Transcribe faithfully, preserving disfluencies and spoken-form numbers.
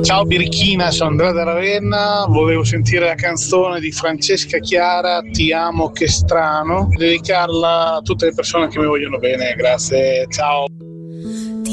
Ciao Birichina, sono Andrea da Ravenna, volevo sentire la canzone di Francesca Chiara, Ti amo che strano, dedicarla a tutte le persone che mi vogliono bene, grazie, ciao.